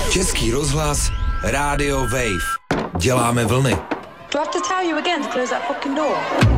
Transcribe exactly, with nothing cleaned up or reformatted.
Český rozhlas, Rádio Wave. Děláme vlny. Do I have to tell you again to close that fucking door?